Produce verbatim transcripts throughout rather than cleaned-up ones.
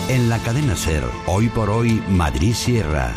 En la cadena SER, hoy por hoy, Madrid Sierra.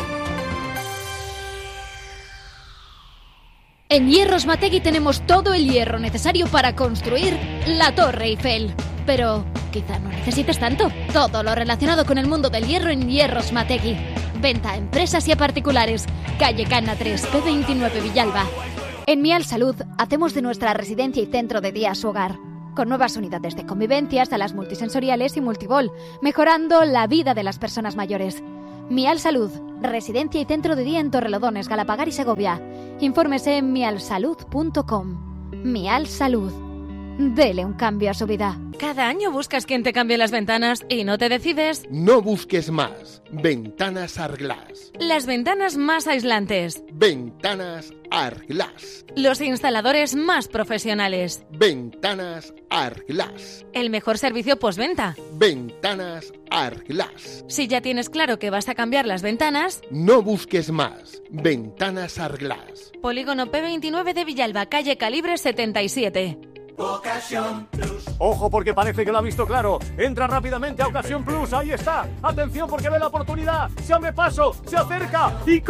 En Hierros Mategui tenemos todo el hierro necesario para construir la Torre Eiffel. Pero quizá no necesites tanto. Todo lo relacionado con el mundo del hierro en Hierros Mategui. Venta a empresas y a particulares. Calle Cana tres, P veintinueve, Villalba. En Mial Salud hacemos de nuestra residencia y centro de día su hogar, con nuevas unidades de convivencia, salas multisensoriales y multibol, mejorando la vida de las personas mayores. Mial Salud, residencia y centro de día en Torrelodones, Galapagar y Segovia. Infórmese en mial salud punto com. Mial Salud. Dele un cambio a su vida. Cada año buscas quien te cambie las ventanas y no te decides. No busques más. Ventanas Arglass. Las ventanas más aislantes. Ventanas Arglass. Los instaladores más profesionales. Ventanas Arglass. El mejor servicio postventa. Ventanas Arglass. Si ya tienes claro que vas a cambiar las ventanas, no busques más. Ventanas Arglass. Polígono P veintinueve de Villalba, calle Calibre setenta y siete. Ocasión Plus. Ojo, porque parece que lo ha visto claro. Entra rápidamente a Ocasión Plus. Ahí está. Atención, porque ve la oportunidad. Se abre paso, se acerca y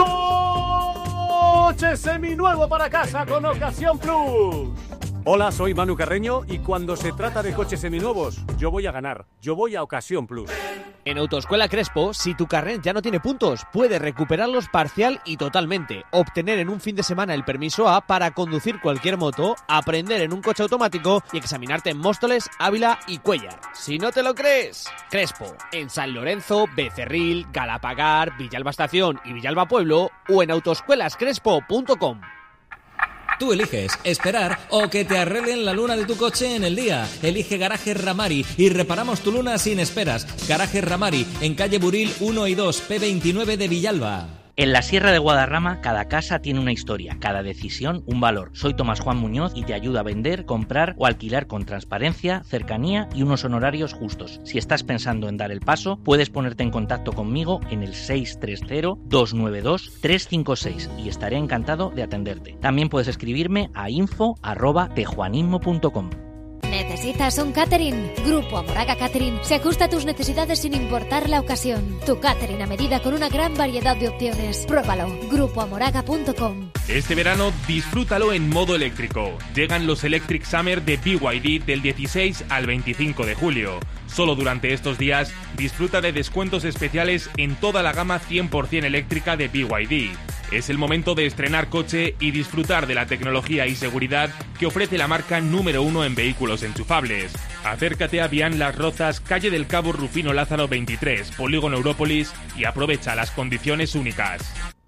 coche seminuevo para casa con Ocasión Plus. Hola, soy Manu Carreño y cuando se trata de coches seminuevos, yo voy a ganar. Yo voy a Ocasión Plus. En Autoescuela Crespo, si tu carnet ya no tiene puntos, puedes recuperarlos parcial y totalmente, obtener en un fin de semana el permiso A para conducir cualquier moto, aprender en un coche automático y examinarte en Móstoles, Ávila y Cuéllar. Si no te lo crees, Crespo, en San Lorenzo, Becerril, Galapagar, Villalba Estación y Villalba Pueblo o en autoescuelas crespo punto com. Tú eliges esperar o que te arreglen la luna de tu coche en el día. Elige Garaje Ramari y reparamos tu luna sin esperas. Garaje Ramari, en calle Buril uno y dos, P veintinueve de Villalba. En la Sierra de Guadarrama, cada casa tiene una historia, cada decisión un valor. Soy Tomás Juan Muñoz y te ayudo a vender, comprar o alquilar con transparencia, cercanía y unos honorarios justos. Si estás pensando en dar el paso, puedes ponerte en contacto conmigo en el seis tres cero, dos nueve dos, tres cinco seis y estaré encantado de atenderte. También puedes escribirme a info arroba tejuanismo punto com. ¿Necesitas un catering? Grupo Amoraga Catering se ajusta a tus necesidades sin importar la ocasión. Tu catering a medida con una gran variedad de opciones. Pruébalo. grupo amoraga punto com. Este verano disfrútalo en modo eléctrico. Llegan los Electric Summer de B Y D del dieciséis al veinticinco de julio. Solo durante estos días disfruta de descuentos especiales en toda la gama cien por ciento eléctrica de B Y D. Es el momento de estrenar coche y disfrutar de la tecnología y seguridad que ofrece la marca número uno en vehículos enchufables. Acércate a Vián Las Rozas, calle del Cabo Rufino Lázaro veintitrés, Polígono Európolis y aprovecha las condiciones únicas.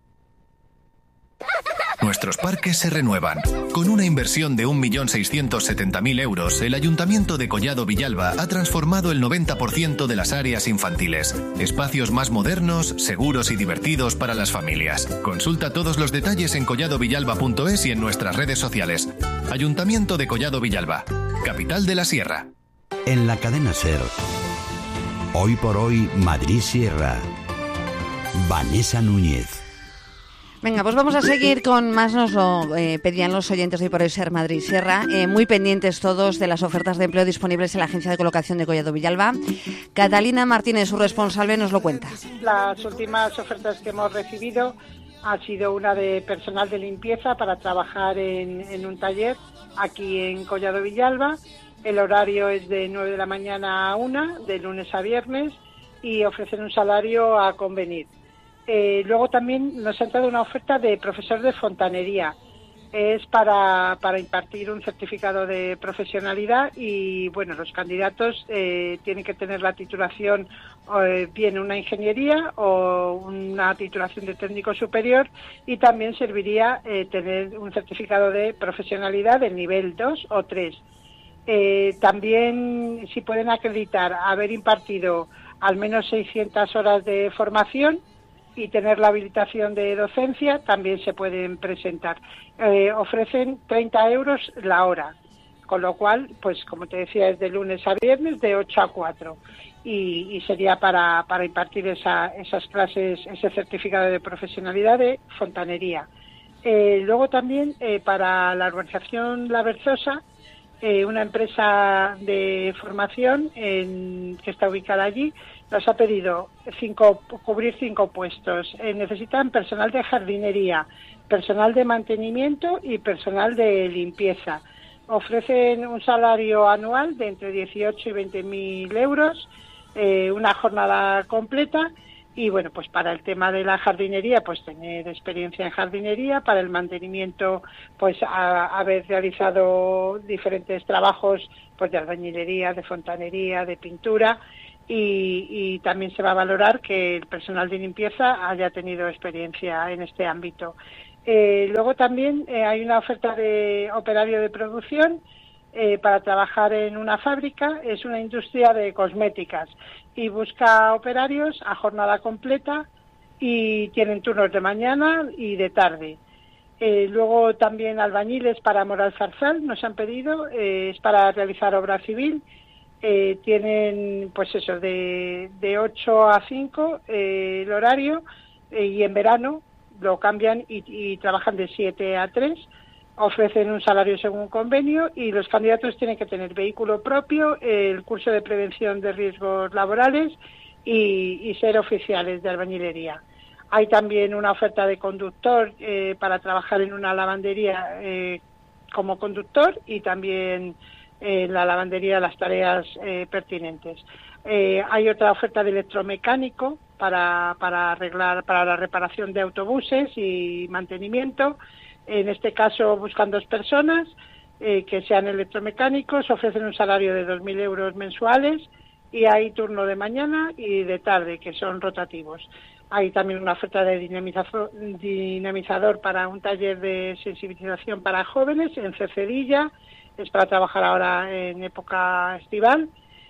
Nuestros parques se renuevan. Con una inversión de un millón seiscientos setenta mil euros, el Ayuntamiento de Collado Villalba ha transformado el noventa por ciento de las áreas infantiles. Espacios más modernos, seguros y divertidos para las familias. Consulta todos los detalles en collado villalba punto es y en nuestras redes sociales. Ayuntamiento de Collado Villalba, capital de la Sierra. En la cadena SER, hoy por hoy, Madrid Sierra. Vanessa Núñez. Venga, pues vamos a seguir con más, nos lo eh, pedían los oyentes de hoy por hoy Ser Madrid Sierra, eh, muy pendientes todos de las ofertas de empleo disponibles en la Agencia de Colocación de Collado Villalba. Catalina Martínez, su responsable, nos lo cuenta. Las últimas ofertas que hemos recibido ha sido una de personal de limpieza para trabajar en, en un taller aquí en Collado Villalba. El horario es de nueve de la mañana a una, de lunes a viernes, y ofrecen un salario a convenir. Eh, luego también nos ha entrado una oferta de profesor de fontanería. Es para, para impartir un certificado de profesionalidad y, bueno, los candidatos eh, tienen que tener la titulación eh, bien una ingeniería o una titulación de técnico superior, y también serviría eh, tener un certificado de profesionalidad del nivel dos o tres. Eh, también, si pueden acreditar haber impartido al menos seiscientas horas de formación y tener la habilitación de docencia, también se pueden presentar. Eh, ofrecen treinta euros la hora, con lo cual, pues como te decía, es de lunes a viernes de ocho a cuatro, y, y sería para, para impartir esa, esas clases, ese certificado de profesionalidad de fontanería. Eh, luego también eh, para la urbanización La Berzosa eh, una empresa de formación en, que está ubicada allí, nos ha pedido cinco, cubrir cinco puestos. Eh, necesitan personal de jardinería, personal de mantenimiento y personal de limpieza. Ofrecen un salario anual de entre dieciocho y veinte mil euros, eh, una jornada completa. Y bueno, pues para el tema de la jardinería, pues tener experiencia en jardinería, para el mantenimiento, pues a, haber realizado diferentes trabajos, pues de albañilería, de fontanería, de pintura, y, y también se va a valorar que el personal de limpieza haya tenido experiencia en este ámbito. Eh, luego también eh, hay una oferta de operario de producción eh, para trabajar en una fábrica. Es una industria de cosméticas y busca operarios a jornada completa y tienen turnos de mañana y de tarde. Eh, luego también albañiles para Moral Zarzal nos han pedido, eh, es para realizar obra civil. Eh, tienen pues eso de, de ocho a cinco eh, el horario, eh, y en verano lo cambian y, y trabajan de siete a tres. Ofrecen un salario según convenio y los candidatos tienen que tener vehículo propio, el curso de prevención de riesgos laborales y, y ser oficiales de albañilería. Hay también una oferta de conductor eh, para trabajar en una lavandería eh, como conductor y también en eh, la lavandería las tareas eh, pertinentes. Eh, hay otra oferta de electromecánico para, para arreglar, para la reparación de autobuses y mantenimiento. En este caso buscan dos personas eh, que sean electromecánicos, ofrecen un salario de dos mil euros mensuales y hay turno de mañana y de tarde, que son rotativos. Hay también una oferta de dinamizador, dinamizador para un taller de sensibilización para jóvenes en Cercedilla, es para trabajar ahora en época estival,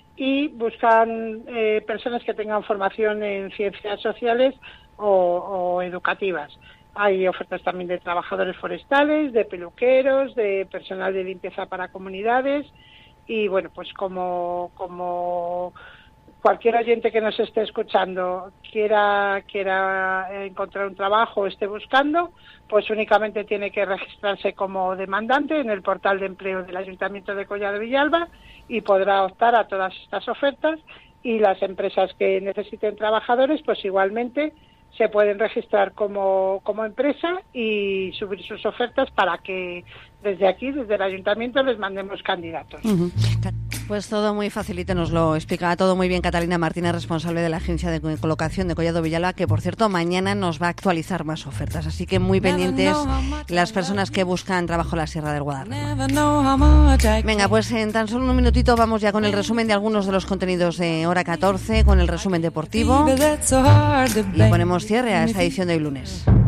y buscan eh, personas que tengan formación en ciencias sociales o, o educativas. Hay ofertas también de trabajadores forestales, de peluqueros, de personal de limpieza para comunidades y bueno, pues como, como cualquier oyente que nos esté escuchando quiera, quiera encontrar un trabajo o esté buscando, pues únicamente tiene que registrarse como demandante en el portal de empleo del Ayuntamiento de Collado Villalba y podrá optar a todas estas ofertas, y las empresas que necesiten trabajadores pues igualmente se pueden registrar como, como empresa y subir sus ofertas para que desde aquí, desde el Ayuntamiento, les mandemos candidatos. Uh-huh. Pues todo muy facilito, nos lo explica todo muy bien Catalina Martínez, responsable de la Agencia de Colocación de Collado Villalba, que por cierto mañana nos va a actualizar más ofertas, así que muy pendientes las personas que buscan trabajo en la Sierra del Guadarrama. Venga, pues en tan solo un minutito vamos ya con el resumen de algunos de los contenidos de hora catorce, con el resumen deportivo y ponemos cierre a esta edición de hoy lunes.